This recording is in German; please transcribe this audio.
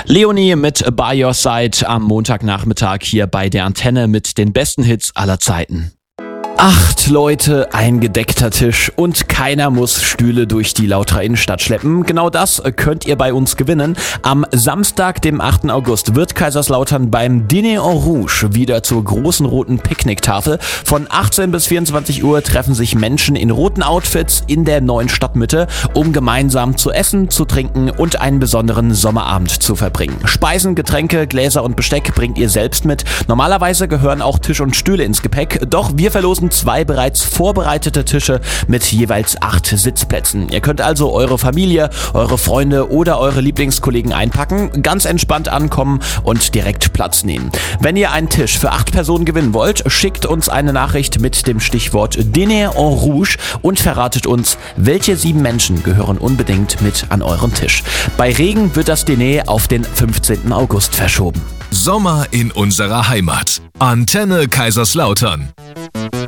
Leonie mit By Your Side am Montagnachmittag hier bei der Antenne mit den besten Hits aller Zeiten. 8 Leute, ein gedeckter Tisch und keiner muss Stühle durch die Lauterer Innenstadt schleppen. Genau das könnt ihr bei uns gewinnen. Am Samstag, dem 8. August, wird Kaiserslautern beim Dîner en Rouge wieder zur großen roten Picknicktafel. Von 18 bis 24 Uhr treffen sich Menschen in roten Outfits in der neuen Stadtmitte, um gemeinsam zu essen, zu trinken und einen besonderen Sommerabend zu verbringen. Speisen, Getränke, Gläser und Besteck bringt ihr selbst mit. Normalerweise gehören auch Tisch und Stühle ins Gepäck, doch wir verlosen 2 bereits vorbereitete Tische mit jeweils 8 Sitzplätzen. Ihr könnt also eure Familie, eure Freunde oder eure Lieblingskollegen einpacken, ganz entspannt ankommen und direkt Platz nehmen. Wenn ihr einen Tisch für 8 Personen gewinnen wollt, schickt uns eine Nachricht mit dem Stichwort Dîner en Rouge und verratet uns, welche 7 Menschen gehören unbedingt mit an euren Tisch. Bei Regen wird das Dîner auf den 15. August verschoben. Sommer in unserer Heimat. Antenne Kaiserslautern.